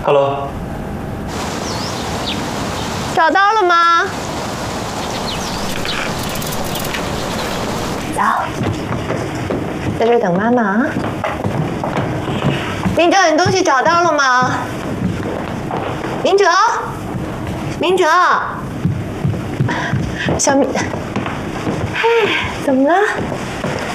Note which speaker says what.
Speaker 1: Hello，
Speaker 2: 找到了吗？走，在这儿等妈妈啊。明哲，你东西找到了吗？明哲，明哲，小明，嘿，怎么了？